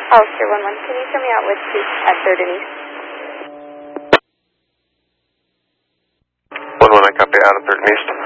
Hollister 1-1, can you show me out with Chief at 3rd and East? 1-1, I copy out at 3rd and East.